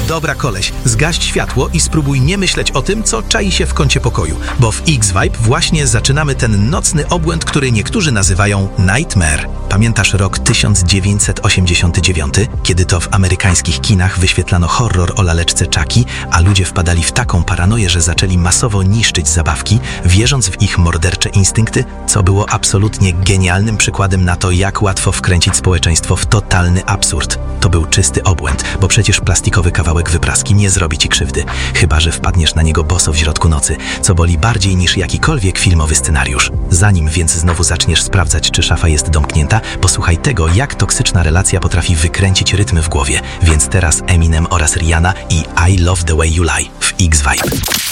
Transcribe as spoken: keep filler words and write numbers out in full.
Dobra koleś, zgaś światło i spróbuj nie myśleć o tym, co czai się w kącie pokoju, bo w X-Vibe właśnie zaczynamy ten nocny obłęd, który niektórzy nazywają Nightmare. Pamiętasz rok tysiąc dziewięćset osiemdziesiąty dziewiąty, kiedy to w amerykańskich kinach wyświetlano horror o laleczce Chucky, a ludzie wpadali w taką paranoję, że zaczęli masowo niszczyć zabawki, wierząc w ich mordercze instynkty, co było absolutnie genialnym przykładem na to, jak łatwo wkręcić społeczeństwo w totalny absurd. To był czysty obłęd, bo przecież plastikowy kawałek wypraski nie zrobi ci krzywdy, chyba że wpadniesz na niego boso w środku nocy, co boli bardziej niż jakikolwiek filmowy scenariusz. Zanim więc znowu zaczniesz sprawdzać, czy szafa jest domknięta, posłuchaj tego, jak toksyczna relacja potrafi wykręcić rytmy w głowie. Więc teraz Eminem oraz Rihanna i I Love the Way You Lie w X-Vibe.